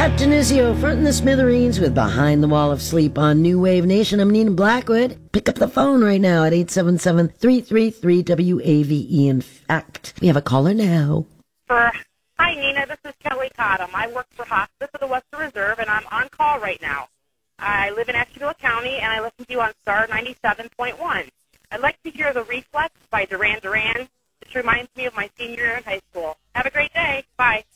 Pat Genesio fronting the Smithereens with Behind the Wall of Sleep on New Wave Nation. I'm Nina Blackwood. Pick up the phone right now at 877-333-WAVE. In fact, we have a caller now. Hi, Nina. This is Kelly Cottom. I work for Hospice of the Western Reserve, and I'm on call right now. I live in Ashtabula County, and I listen to you on Star 97.1. I'd like to hear The Reflex by Duran Duran. This reminds me of my senior year in high school. Have a great day. Bye.